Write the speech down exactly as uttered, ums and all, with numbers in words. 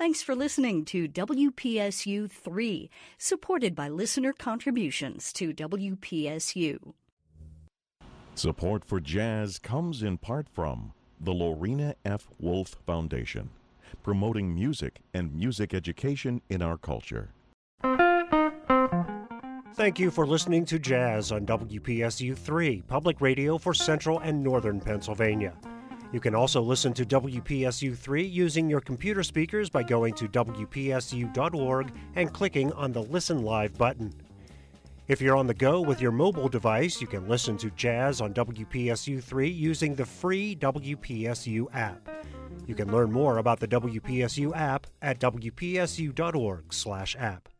Thanks for listening to W P S U three, supported by listener contributions to W P S U. Support for jazz comes in part from the Lorena F. Wolf Foundation, promoting music and music education in our culture. Thank you for listening to Jazz on W P S U three, public radio for Central and Northern Pennsylvania. You can also listen to W P S U three using your computer speakers by going to W P S U dot org and clicking on the Listen Live button. If you're on the go with your mobile device, you can listen to Jazz on W P S U three using the free W P S U app. You can learn more about the W P S U app at W P S U dot org slash app.